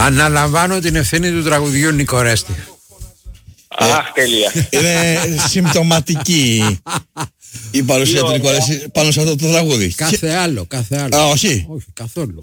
Αναλαμβάνω την ευθύνη του τραγουδιού Νικορέστη. Αχ, τέλεια. Είναι συμπτωματική η παρουσία του Νικορέστη πάνω σε αυτό το τραγούδι. Κάθε άλλο. Όχι. Όχι, καθόλου.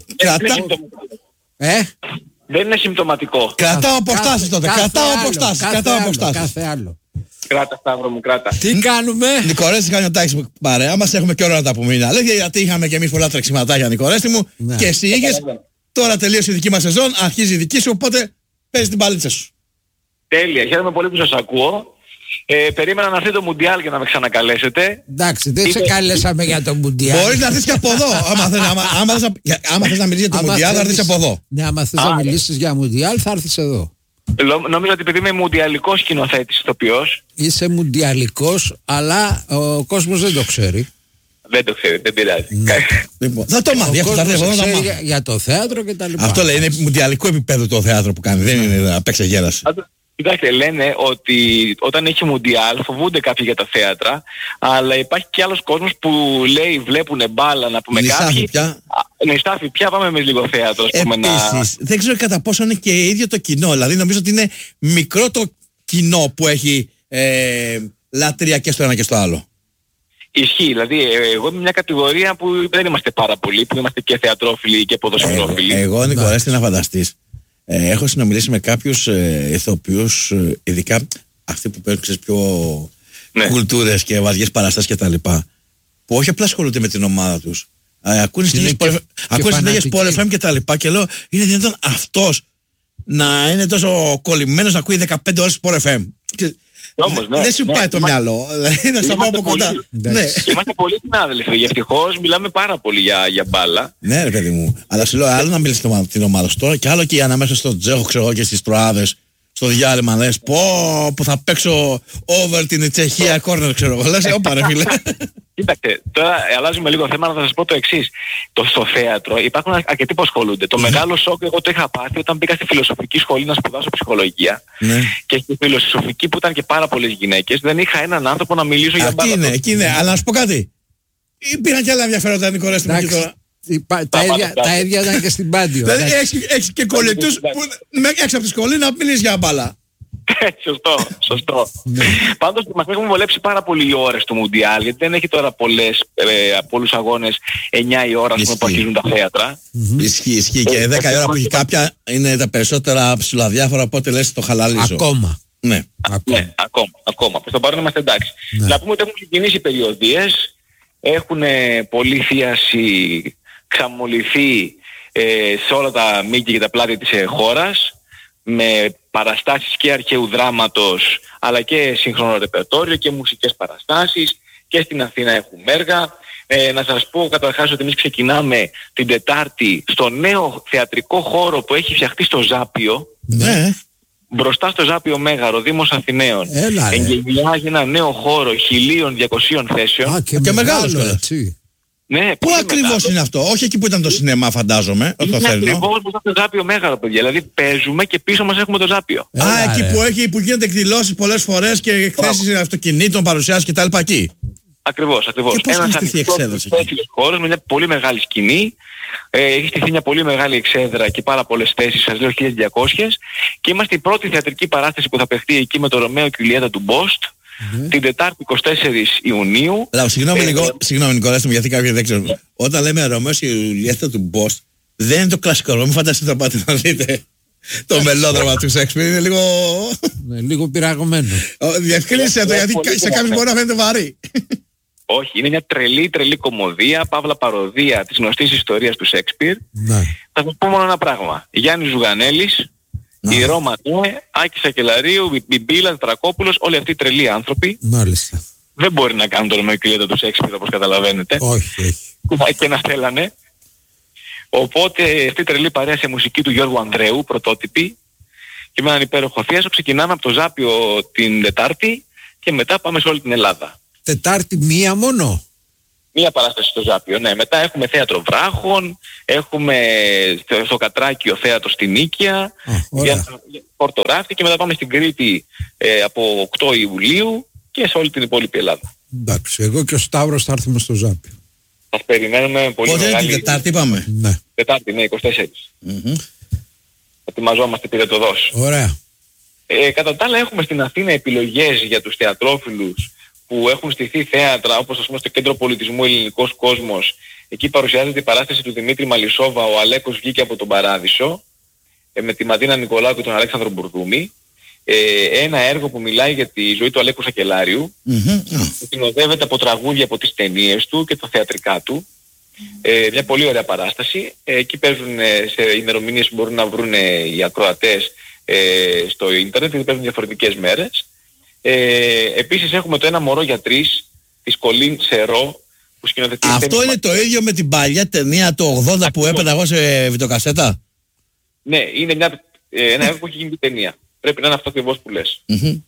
Δεν είναι συμπτωματικό. Κρατάω αποστάσεις τότε. Κρατάω αποστάσεις. Κάθε άλλο. Κράτα, Σταύρο μου, κράτα. Τι κάνουμε? Νικορέστη, κάνει ο τάξι παρέα μας. Έχουμε και ώρα να τα πούμε. Είναι αλήθεια, γιατί είχαμε και εμείς πολλά τρεξιματάκια, Νικορέστη μου. Ναι. Και εσύ είχες. Τώρα τελείωσε η δική μας σεζόν. Αρχίζει η δική σου. Οπότε παίζει την παλίτσα σου. Τέλεια. Χαίρομαι πολύ που σας ακούω. Περίμενα να έρθει το Μουντιάλ για να με ξανακαλέσετε. Εντάξει, δεν σε κάλεσαμε για το Μουντιάλ. Μπορείς να έρθεις και από εδώ. Άμα θες να μιλήσεις για το Μουντιάλ, θα έρθεις από εδώ. Ναι, άμα θες να μιλήσεις για Μουντιάλ, θα έρθεις εδώ. Νομίζω ότι επειδή είμαι μουντιαλικός σκηνοθέτης ηθοποιός. Είσαι μουντιαλικός, αλλά ο κόσμος δεν το ξέρει. Δεν το ξέρει, δεν πειράζει. Λοιπόν, θα το μάθει. Ο κόσμος ξέρει για το θέατρο και τα λοιπά. Αυτό λέει, είναι μουντιαλικό επίπεδο το θέατρο που κάνει. Δεν είναι να παίξει γέραση. Κοιτάξτε, λένε ότι όταν έχει Μουντιάλ φοβούνται κάποιοι για τα θέατρα, αλλά υπάρχει και άλλος κόσμος που λέει βλέπουνε μπάλα, να πούμε κάποιοι. Νηστάφη πια, πάμε με λίγο θέατρο. Επίσης, δεν ξέρω κατά πόσο είναι και ίδιο το κοινό. Δηλαδή νομίζω ότι είναι μικρό το κοινό που έχει λατρεία και στο ένα και στο άλλο. Ισχύει, δηλαδή εγώ είμαι μια κατηγορία που δεν είμαστε πάρα πολλοί, που είμαστε και θεατρόφιλοι και ποδοσφαιρόφιλοι. Εγώ, Νικορέστη, να φανταστείς. Έχω συνομιλήσει με κάποιους ηθοποιούς, ειδικά αυτοί που παίρνουν πιο κουλτούρες και βαριές παραστάσεις κτλ. Που όχι απλά ασχολούνται με την ομάδα τους. Ακούνε συνέχειες Sport FM κτλ. Και λέω, είναι δυνατόν αυτός να είναι τόσο κολλημένος να ακούει 15 ώρες Sport FM? Όμως, δεν σου πάει το μυαλό. Να στα πάω από κοντά. Είμαστε πολύ συνάδελφοι. Ευτυχώς μιλάμε πάρα πολύ για μπάλα. Ναι, ρε παιδί μου. Αλλά σου λέω, άλλο να μιλήσει την ομάδα σου τώρα και άλλο και ανάμεσα στο Τζέχο, ξέρω και στις Τροάδες, στο διάλειμμα λες, που θα παίξω over την Τσεχία κόρνερ, ξέρω. Λες, όπα ρε φίλε. Κοίταξε, τώρα αλλάζουμε λίγο θέμα, να θα σας πω το εξής. Στο θέατρο υπάρχουν αρκετοί που ασχολούνται. Το μεγάλο σοκ εγώ το είχα πάθει όταν μπήκα στη φιλοσοφική σχολή να σπουδάσω ψυχολογία. Και στη φιλοσοφική που ήταν και πάρα πολλές γυναίκες, δεν είχα έναν άνθρωπο να μιλήσω για μπάλα. Εκεί είναι, αλλά να σου πω κάτι. Υπήρχαν και άλλα ενδιαφέροντα, Νικορέστη μου, τώρα. Τα ίδια ήταν και στην Πάντιο. Δηλαδή έχεις και κολλητούς που έξω από τη σχολή να μιλήσεις για μπάλα. Σωστό. Πάντως μας έχουν βολέψει πάρα πολύ οι ώρες του Μουντιάλ, γιατί δεν έχει τώρα πολλούς αγώνες 9 η ώρα που αρχίζουν τα θέατρα. Ισχύει και 10 η ώρα που έχει κάποια είναι τα περισσότερα ψηλοδιάφορα, οπότε λες το χαλαλίζω. Ακόμα. Ναι, ακόμα. Προς το παρόν είμαστε εντάξει. Να πούμε ότι έχουν ξεκινήσει περιοδίες, έχουν πολλή θίαση ξαμολυθεί σε όλα τα μήκη και τα πλάτη της χώρας, με παραστάσεις και αρχαίου δράματος, αλλά και σύγχρονο ρεπερτόριο και μουσικές παραστάσεις, και στην Αθήνα έχουμε έργα. Να σας πω καταρχάς ότι εμείς ξεκινάμε την Τετάρτη στο νέο θεατρικό χώρο που έχει φτιαχτεί στο Ζάπιο. Ναι. Μπροστά στο Ζάπιο Μέγαρο, Δήμος Αθηναίων. Εγκαινιάζει ένα νέο χώρο 1.200 θέσεων. Και μεγάλος, έτσι. Ναι, πού ακριβώς είναι αυτό? Όχι εκεί που ήταν το σινεμά, φαντάζομαι. Είναι ακριβώς μπροστά στο Ζάπιο Μέγαρο, παιδιά. Δηλαδή παίζουμε και πίσω μας έχουμε το Ζάπιο. Εκεί που γίνονται εκδηλώσεις πολλές φορές και εκθέσεις αυτοκινήτων, παρουσιάσεις κτλ. Εκεί. Ακριβώς. Και πώς έχει στηθεί η εξέδρα εκεί? Χώρος με μια πολύ μεγάλη σκηνή. Έχει στηθεί μια πολύ μεγάλη εξέδρα και πάρα πολλές θέσεις, σας λέω 1.200, και είμαστε η πρώτη θεατρική παράσταση που θα παιχτεί εκεί με το Ρωμαίο και Ιουλιέτα του Μπόστ. Την Τετάρτη 24 Ιουνίου. Συγγνώμη Νικολάς μου, γιατί κάποιοι δεν ξέρουν. Όταν λέμε Ρωμαίο και Ιουλιέτα του Μπόστ, δεν είναι το κλασικό Ρωμαίο. Φανταστείτε να πάτε να δείτε το μελόδραμα του Σέξπιρ. Είναι λίγο πειραγμένο. Διευκρίνησε το, γιατί σε κάποιους μπορεί να φαίνεται βαρύ. Όχι, είναι μια τρελή κωμωδία, παύλα παροδία της γνωστής ιστορίας του Σέξπιρ. Θα σας πω μόνο ένα πράγμα. Γιάννης Ζουγανέλης, η Ρώμα, Άκης Ακελαρίου, Μπιμπίλα, Τρακόπουλος, όλοι αυτοί οι τρελοί άνθρωποι. Μάλιστα. Δεν μπορεί να κάνουν το Ρωμαίο και Ιουλιέτα του Σέξπιρ, όπως καταλαβαίνετε. Όχι. Και να θέλανε. Οπότε αυτή η τρελή παρέα σε μουσική του Γιώργου Ανδρέου, πρωτότυπη, και με έναν υπέροχο θίασο ξεκινάμε από το Ζάπιο την Τετάρτη και μετά πάμε σε όλη την Ελλάδα. Τετάρτη μία μόνο? Μία παράσταση στο Ζάπιο, ναι. Μετά έχουμε θέατρο Βράχων, έχουμε στο Κατράκιο θέατρο στη Νίκαια, Πορτοράφτη, και μετά πάμε στην Κρήτη από 8 Ιουλίου και σε όλη την υπόλοιπη Ελλάδα. Εντάξει, εγώ και ο Σταύρος θα έρθουμε στο Ζάπιο. Σας περιμένουμε πολύ. Πότε είναι την Τετάρτη είπαμε? Ναι. Τετάρτη, ναι, 24. Ετοιμαζόμαστε πυρετοδός. Ωραία. Κατά τα άλλα έχουμε στην Αθήνα επιλογές για τους θεατρόφιλους που έχουν στηθεί θέατρα, όπως ας πούμε στο Κέντρο Πολιτισμού Ελληνικός Κόσμος. Εκεί παρουσιάζεται η παράσταση του Δημήτρη Μαλισσόβα, ο Αλέκος βγήκε από τον Παράδεισο, με τη Μαντίνα Νικολάου και τον Αλέξανδρο Μπουρδούμη. Ένα έργο που μιλάει για τη ζωή του Αλέκου Σακελάριου, που συνοδεύεται από τραγούδια από τις ταινίες του και τα θεατρικά του. Μια πολύ ωραία παράσταση. Εκεί παίζουν σε ημερομηνίες που μπορούν να βρουν οι ακροατές στο ίντερνετ, γιατί παίζουν διαφορετικές μέρες. Επίσης έχουμε το Ένα μωρό για τρεις της Κολίν Σερό, που σκηνοθετεί. Αυτό είναι το ίδιο με την παλιά ταινία το 80 που έπαιρνα εγώ σε βιντεοκασέτα. Ναι, είναι ένα έργο που έχει γίνει ταινία. Πρέπει να είναι αυτό ακριβώς που λες.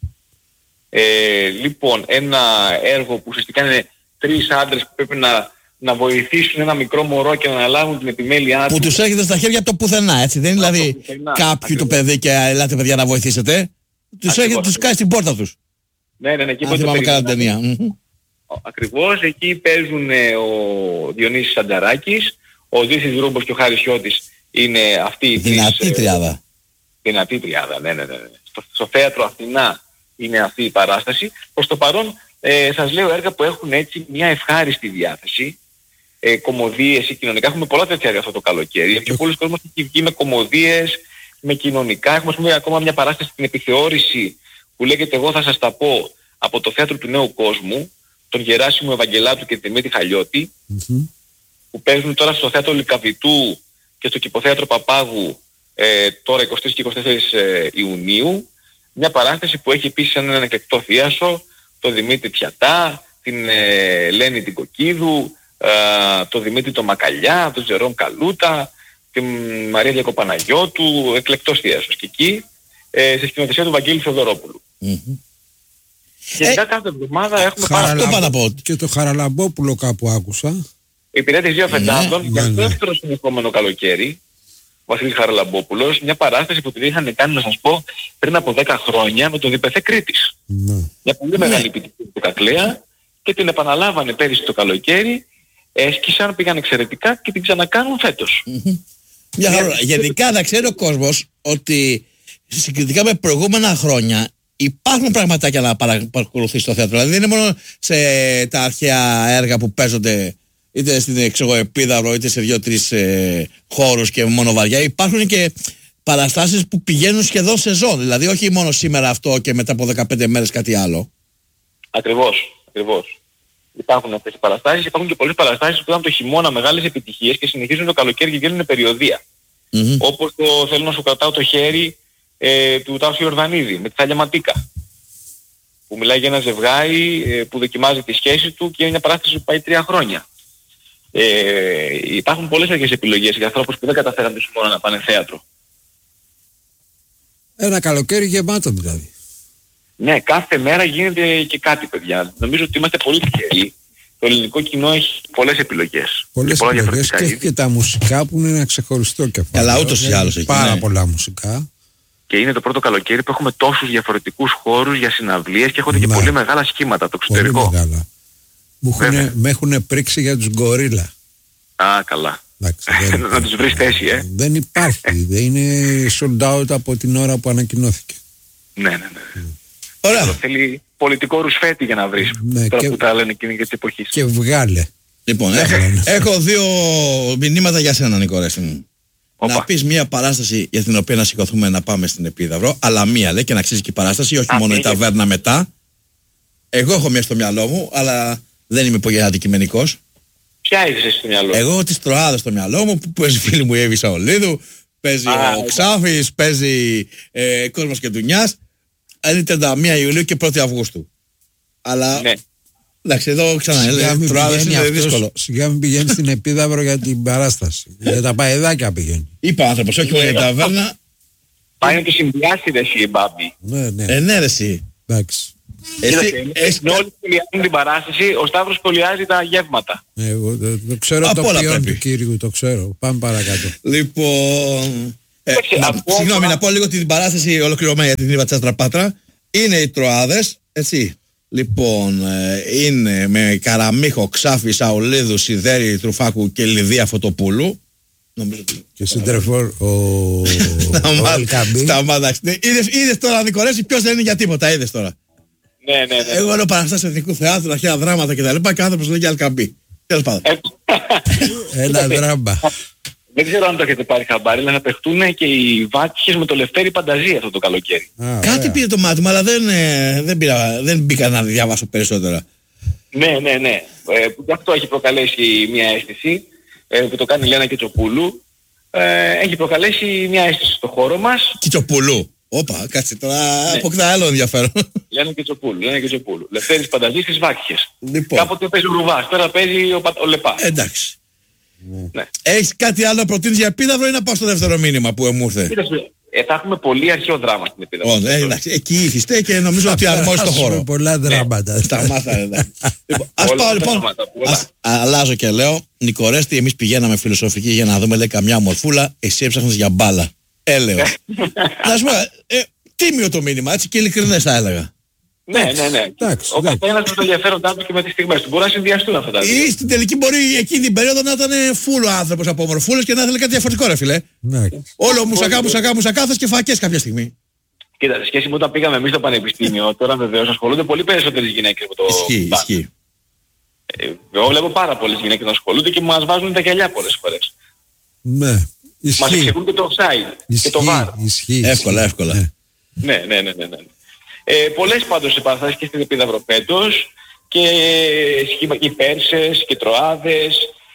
Λοιπόν, ένα έργο που ουσιαστικά είναι τρεις άντρες που πρέπει να βοηθήσουν ένα μικρό μωρό και να αναλάβουν την επιμέλειά του. Που τους έχετε στα χέρια από το πουθενά, έτσι. Δεν είναι δηλαδή κάποιου το παιδί και ελάτε παιδιά να βοηθήσετε. Τους έχετε, τους κάνει στην πόρτα τους. Ναι, εκεί αν θυμάμαι καλά την ταινία. Ακριβώς, εκεί παίζουν ο Διονύσης Σανταράκης, ο Δύσης Ρούμπος και ο Χάρης Χιώτης είναι αυτοί οι τρεις. Δυνατή τριάδα. Δυνατή τριάδα, ναι. Στο θέατρο Αθηνά είναι αυτή η παράσταση. Προς το παρόν σας λέω έργα που έχουν έτσι μια ευχάριστη διάθεση. Κωμωδίες ή κοινωνικά. Έχουμε πολλά τέτοια έργα αυτό το καλοκαίρι. Και πολλοί κόσμος έχει βγει με κωμωδίες, με κοινωνικά. Έχουμε πούμε, ακόμα μια παράσταση στην επιθεώρηση που λέγεται «Εγώ θα σας τα πω» από το Θέατρο του Νέου Κόσμου, τον Γεράσιμο Ευαγγελάτου και τη Δημήτρη Χαλιώτη, που παίζουν τώρα στο Θέατρο Λυκαβητού και στο Κηποθέατρο Παπάγου τώρα 23 και 24 Ιουνίου. Μια παράσταση που έχει επίσης έναν εκλεκτό θίασο, τον Δημήτρη Πιατά, την Λένη την Κοκκίδου, τον Δημήτρη τον Μακαλιά, τον Τζερόμ Καλούτα, την Μαρία Διακοπαναγιώτου, εκλεκτός θίασος και εκεί, σε σκηνοθεσία του Βαγγέλη Θεοδωρόπουλου. Και κάθε εβδομάδα έχουμε και το Χαραλαμπόπουλο κάπου άκουσα. Υπηρέτης δύο φετάδων για το δεύτερο συνεχόμενο καλοκαίρι, ο Βασίλης Χαραλαμπόπουλος, μια παράσταση που την είχαν κάνει, να σας πω, πριν από 10 χρόνια με τον Διπεθέ Κρήτης. Μια πολύ μεγάλη επιτυχία του Κακλέα και την επαναλάβανε πέρυσι το καλοκαίρι, έσκησαν, πήγαν εξαιρετικά και την ξανακάνουν φέτος. Γενικά να ξέρει ο κόσμος ότι συγκριτικά με προηγούμενα χρόνια υπάρχουν πραγματάκια να παρακολουθήσει το θέατρο. Δηλαδή δεν είναι μόνο σε τα αρχαία έργα που παίζονται είτε στην Επίδαυρο είτε σε 2-3 χώρους και μόνο βαριά. Υπάρχουν και παραστάσεις που πηγαίνουν σχεδόν σεζόν. Δηλαδή όχι μόνο σήμερα αυτό και μετά από 15 μέρες κάτι άλλο. Ακριβώς. Υπάρχουν αυτές οι παραστάσεις. Υπάρχουν και πολλές παραστάσεις που ήταν το χειμώνα μεγάλες επιτυχίες και συνεχίζουν το καλοκαίρι και γίνουν περιοδία. Όπως το «Θέλω να σου κρατάω το χέρι» του Τάσου Ιορδανίδη με τη Θάλια Ματίκα, που μιλάει για ένα ζευγάρι που δοκιμάζει τη σχέση του και είναι μια παράσταση που πάει 3 χρόνια. Υπάρχουν πολλές τέτοιες επιλογές για ανθρώπους που δεν καταφέραν το χειμώνα να πάνε θέατρο. Ένα καλοκαίρι γεμάτο δηλαδή. Ναι, κάθε μέρα γίνεται και κάτι, παιδιά. Νομίζω ότι είμαστε πολύ τυχεροί. Το ελληνικό κοινό έχει πολλές επιλογές. Πολλές επιλογές και έχει και τα μουσικά που είναι ένα ξεχωριστό κεφάλαιο. Αλλά ούτως ή άλλως έχει πάρα πολλά μουσικά. Και είναι το πρώτο καλοκαίρι που έχουμε τόσους διαφορετικούς χώρους για συναυλίες και έχονται και πολύ μεγάλα σχήματα από το εξωτερικό. Πολύ μεγάλα. Με έχουν πρίξει για τους Γκορίλα. Καλά. Να τους βρεις θέση, Δεν υπάρχει. Δεν είναι sold out από την ώρα που ανακοινώθηκε. Ναι. Ωραία. Θέλει πολιτικό ρουσφέτη για να βρεις. Τώρα που τα λένε εκείνη και της εποχής. Και βγάλε. Λοιπόν, έχω 2 μηνύματα για σένα, Νικόρεστη μου. Να πεις μια παράσταση για την οποία να σηκωθούμε να πάμε στην Επίδαυρο, αλλά μία λέει και να αξίζει και η παράσταση, όχι μόνο η ταβέρνα μετά. Εγώ έχω μια στο μυαλό μου, αλλά δεν είμαι πολύ αντικειμενικός. Ποια είσαι στο μυαλό? Εγώ τις Τροάδες στο μυαλό μου, που παίζει φίλη μου η Εύη Σαολίδου, παίζει ο Ξάφης, παίζει Κόσμος και Ντουνιάς. Είναι 31 Ιουλίου και 1η Αυγούστου. Αλλά εντάξει, εδώ ξανά Τροάδες είναι δύσκολο. Σιγά μην πηγαίνει στην Επίδαυρο για την παράσταση. Για τα παεδάκια πηγαίνει. Είπα άνθρωπος, όχι μόνο η ταβέρνα. Πάει να το συνδυάσει εσύ η Μπάμπη. Ναι ρε εσύ. Εντάξει. Όλοι σχολιάζουν την παράσταση, ο Σταύρος σχολιάζει τα γεύματα. Εγώ το ξέρω το ποιόν του κύριου, το ξέρω. Πάμε παρακάτω. Λοιπόν... Συγγνώμη, να πω λίγο την παράσταση ολοκληρωμένη για την Ήβα Τσάστρα Πάτρα. Είναι οι Τροάδες, έτσι. Λοιπόν, είναι με Καραμίχο, Ξάφη, Σαολίδου, Σιδέρη, Τρουφάκου και Λιδία Φωτοπούλου. Νομίζω. Και συντρεφόρ ο Αλκαμπή. Σταμάτα. Είδες τώρα, Νικολέση, ποιος δεν είναι για τίποτα, είδες τώρα. Ναι. Εγώ λέω παραστάσεις Εθνικού Θεάτρου, αρχαία δράματα κτλ. Και άνθρωπος λέγει Αλκαμπή. Τέλος πάντων. Ένα δράμα. Δεν ξέρω αν το έχετε πάρει χαμπάρι, αλλά θα παιχτούν και οι Βάτχες με το Λευτέρη Πανταζή αυτό το καλοκαίρι. Κάτι πήρε το μάτι μου, αλλά δεν μπήκα να διαβάσω περισσότερα. Ναι. Αυτό έχει προκαλέσει μια αίσθηση που το κάνει η Λένα Κιτσοπούλου. Έχει προκαλέσει μια αίσθηση στο χώρο μας. Κιτσοπούλου. Όπα, κάτσε τώρα, αποκτά άλλο ενδιαφέρον. Λένα Κιτσοπούλου. Λευτέρης Πανταζής στις Βάτχες. Λοιπόν. Κάποτε παίζει ο Ρουβάς, τώρα παίζει ο Λεπά. Εντάξει. Ναι. Έχεις κάτι άλλο να προτείνεις για Επίδαυρο ή να πάω στο δεύτερο μήνυμα που μου ήρθε? Θα έχουμε πολύ αρχαίο δράμα στην Επίδαυρο. Εντάξει, εκεί ήθιστε και νομίζω ότι αρμόζει το χώρο. Πολλά δράματα. Σταμάτα, εντάξει. Ας πάω λοιπόν. Αλλάζω και λέω, Νικορέστη, εμείς πηγαίναμε φιλοσοφική για να δούμε, λέει, καμιά μορφούλα, εσύ έψαχνες για μπάλα. Έλεος. Να σου πω, τίμιο το μήνυμα, έτσι, και ειλικρινές θα έλεγα. Ναι. Ο καθένας με το ενδιαφέροντά του και με τις στιγμές του. Μπορεί να συνδυαστούν αυτά τα δύο. Ή στην τελική μπορεί εκείνη την περίοδο να ήταν φούλο άνθρωπος από μορφούλες και να ήθελε κάτι διαφορετικό, ρε φίλε. Ναι. Όλο μουσακάθες και φακές κάποια στιγμή. Κοίτα, σε σχέση με όταν πήγαμε εμείς στο πανεπιστήμιο, τώρα βεβαίως ασχολούνται πολύ περισσότερες γυναίκες με το Ισχύει. Εγώ βλέπω πάρα πολλές γυναίκες να ασχολούνται και μας βάζουν τα γυαλιά πολλές φορές. Ναι. Μας εξηγούν και το offside και το VAR. Εύκολα. Ναι. Πολλές πάντως σε παραστάσεις και στην Επίδαυρο φέτος και Πέρσες και Τροάδες,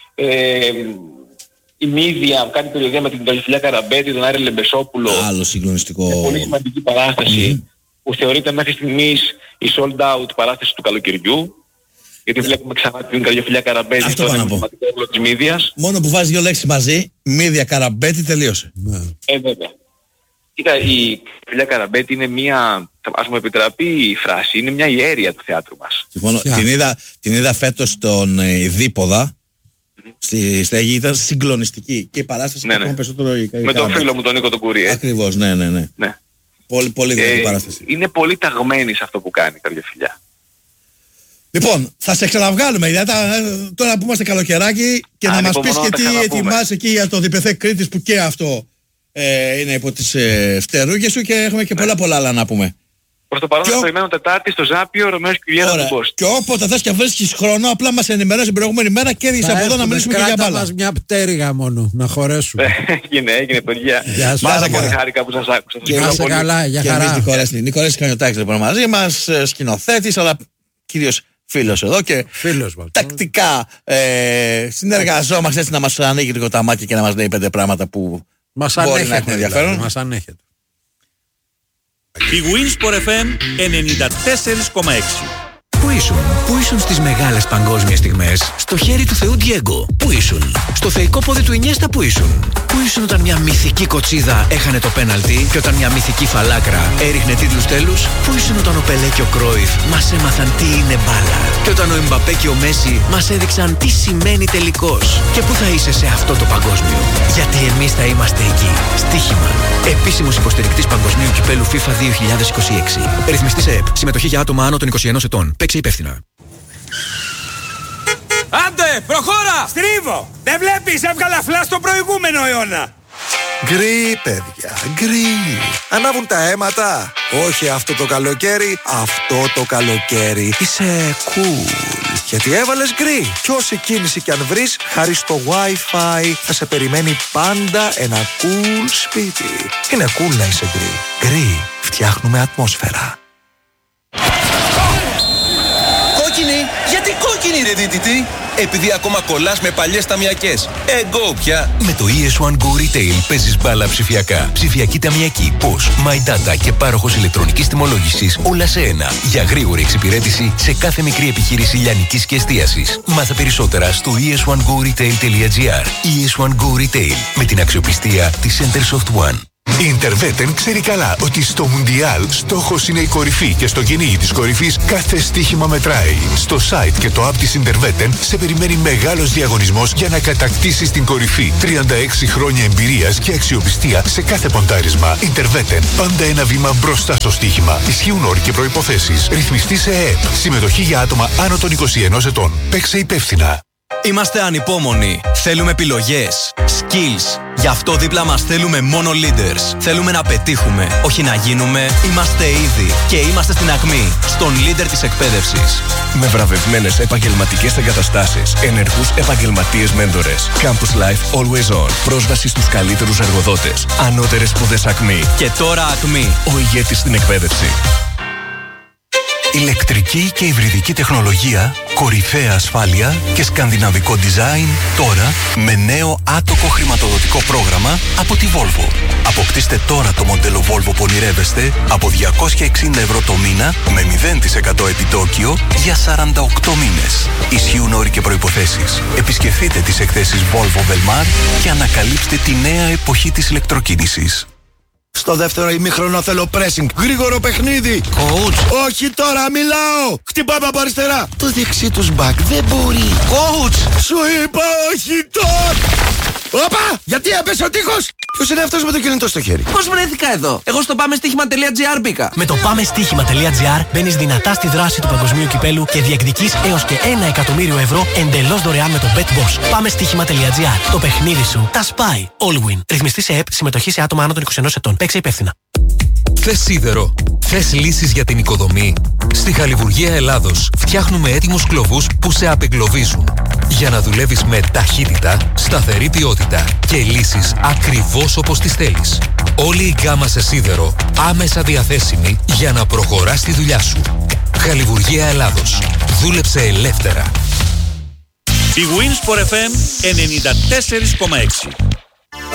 η Μύδια κάνει περιοδία με την Καλιοφιλιά Καραμπέτη, τον Άρη Λεμπεσόπουλο. Άλλο συγκλονιστικό. Πολύ σημαντική παράσταση που θεωρείται μέχρι στιγμής η sold out παράσταση του καλοκαιριού. Γιατί βλέπουμε ξανά την Καλιοφιλιά Καραμπέτη στον εμβληματικό ρόλο της Μύδιας. Μόνο που βάζει δύο λέξεις μαζί, Μύδια Καραμπέτη, τελείωσε. Βέβαια. Κοίτα, η Καλιοφιλιά Καραμπέτη είναι μια, ας μου επιτραπεί η φράση, είναι μια ιέρεια του θεάτρου μας. Συμφωνώ. Την είδα φέτος στον Δίποδα. Στη στέγη ήταν συγκλονιστική και η παράσταση ακόμα περισσότερο. Με τον φίλο μου τον Νίκο τον Κουρί. Ακριβώς, ναι. Πολύ δυνατή παράσταση. Είναι πολύ ταγμένη σε αυτό που κάνει η Καλιοφιλιά. Λοιπόν, θα σε ξαναβγάλουμε τώρα που είμαστε καλοκαιράκι και να μας πεις και τι ετοιμάσαι εκεί για το διπεθέ Κρήτης που και αυτό είναι υπό τις φτερούγες σου και έχουμε και πολλά άλλα να πούμε. Προς το παρόν θα περιμένω Τετάρτη στο Ζάπιο, Ρωμαίος και Γιάννα του Μπόστ. Και όποτε θες και βρίσκεις χρόνο, απλά μας ενημερώσεις την προηγούμενη μέρα και έρχεσαι από εδώ να μιλήσουμε και για μπάλα. Κράτα μας μια πτέρυγα μόνο, να χωρέσουμε. Έγινε παιδιά. Πάρα πολύ χάρηκα που σας άκουσα. Να σε καλά, για χαρά. Νικολέας Κανιωτάκης λοιπόν μαζί μας, σκηνοθέτης, αλλά κυρίως φίλος εδώ και τακτικά συνεργαζόμαστε έτσι να μας ανοίγει λίγο τα μάτια και να μας λέει 5 πράγματα που μπορεί να έχουν ενδιαφέρον. Μας ανέχεται. Η Winsport FM 94,6. Πού ήσουν στις μεγάλες παγκόσμιες στιγμές? Στο χέρι του Θεού Ντιέγκο. Πού ήσουν? Στο θεϊκό πόδι του Ινιέστα. Πού ήσουν? Πού ήσουν όταν μια μυθική κοτσίδα έχανε το πέναλτι και όταν μια μυθική φαλάκρα έριχνε τίτλους τέλους? Πού ήσουν όταν ο Πελέ και ο Κρόιφ μας έμαθαν τι είναι μπάλα? Και όταν ο Εμπαπέ και ο Μέση μας έδειξαν τι σημαίνει τελικός? Και πού θα είσαι σε αυτό το παγκόσμιο? Γιατί εμείς θα είμαστε εκεί. Στοίχημα. Επίσημος υποστηρικτής Παγκοσμίου Κυπέλου FIFA 2026. Ρυθμιστής ΕΕΠ. Συμμετοχή για άτομα άνω των 21 ετών. Παίξε υπεύθυνα. Άντε, προχώρα! Στρίβω! Δεν βλέπεις, έβγαλα φλάς στον προηγούμενο αιώνα! Γκρι, παιδιά, γκρι. Ανάβουν τα αίματα. Όχι αυτό το καλοκαίρι, αυτό το καλοκαίρι. Είσαι cool. Γιατί έβαλες γκρι. Κι όση κίνηση κι αν βρεις, χάρη στο Wi-Fi θα σε περιμένει πάντα ένα cool σπίτι. Είναι cool να είσαι γκρι. Γκρι, φτιάχνουμε ατμόσφαιρα. Κόκκινη! Γιατί κόκκινη ρε δίτητη? Επειδή ακόμα κολλάς με παλιές ταμιακές. Εγώ πια! Με το ES1 Go Retail παίζεις μπάλα ψηφιακά. Ψηφιακή ταμιακή, POS, My Data και πάροχος ηλεκτρονικής τιμολόγησης, όλα σε ένα. Για γρήγορη εξυπηρέτηση σε κάθε μικρή επιχείρηση λιανικής και εστίασης. Μάθε περισσότερα στο es1goretail.gr. ES1 Go Retail με την αξιοπιστία της Centersoft One. Η Interveten ξέρει καλά ότι στο Μουντιάλ στόχος είναι η κορυφή και στο κυνήγι της κορυφής κάθε στοίχημα μετράει. Στο site και το app της Interveten σε περιμένει μεγάλος διαγωνισμός για να κατακτήσεις την κορυφή. 36 χρόνια εμπειρίας και αξιοπιστία σε κάθε ποντάρισμα. Interveten, πάντα ένα βήμα μπροστά στο στοίχημα. Ισχύουν όροι και προϋποθέσεις. Ρυθμιστή σε ΕΕΠ. Συμμετοχή για άτομα άνω των 21 ετών. Παίξε υπεύθυνα. Είμαστε ανυπόμονοι. Θέλουμε επιλογές, skills. Γι' αυτό δίπλα μας θέλουμε μόνο leaders. Θέλουμε να πετύχουμε, όχι να γίνουμε. Είμαστε ήδη και είμαστε στην ακμή, στον leader της εκπαίδευσης. Με βραβευμένες επαγγελματικές εγκαταστάσεις, ενεργούς επαγγελματίες μέντορες. Campus Life Always On. Πρόσβαση στους καλύτερους εργοδότες. Ανώτερες σπουδές ακμή. Και τώρα ακμή. Ο ηγέτης στην εκπαίδευση. Ηλεκτρική και υβριδική τεχνολογία, κορυφαία ασφάλεια και σκανδιναβικό design τώρα με νέο άτοκο χρηματοδοτικό πρόγραμμα από τη Volvo. Αποκτήστε τώρα το μοντέλο Volvo που ονειρεύεστε από 260 ευρώ το μήνα με 0% επιτόκιο για 48 μήνες. Ισχύουν όροι και προϋποθέσεις. Επισκεφτείτε τις εκθέσεις Volvo Velmar και ανακαλύψτε τη νέα εποχή της ηλεκτροκίνησης. Στο δεύτερο ημίχρονο θέλω pressing. Γρήγορο παιχνίδι. Coach. Όχι τώρα, μιλάω. Χτυπάμε από αριστερά. Το δεξί τους μπακ δεν μπορεί. Coach. Σου είπα όχι τώρα. Όπα! Γιατί έπεσε ο τείχος! Ποιος είναι αυτός με το κινητό στο χέρι? Πώς βρέθηκα εδώ? Εγώ στο πάμεστοίχημα.gr μπήκα. Με το πάμεστοίχημα.gr μπαίνεις δυνατά στη δράση του παγκοσμίου κυπέλου και διεκδικείς έως και 1 εκατομμύριο ευρώ εντελώς δωρεάν με το BetBoss. Πάμεστοίχημα.gr. Το παιχνίδι σου τα σπάει. All win. Ρυθμιστή σε ΕΠ. Συμμετοχή σε άτομα άνω των 21 ετών. Παίξε υπεύθυνα. Θες σίδερο? Θες λύσεις για την οικοδομή? Στη Χαλιβουργία Ελλάδος φτιάχνουμε έτοιμους κλωβούς που σε απεγκλωβίζουν. Για να δουλεύεις με ταχύτητα, σταθερή ποιότητα και λύσεις ακριβώς όπως τις θέλεις. Όλη η γκάμα σε σίδερο άμεσα διαθέσιμη για να προχωράς τη δουλειά σου. Χαλιβουργία Ελλάδος. Δούλεψε ελεύθερα. Η Winsport FM 94,6.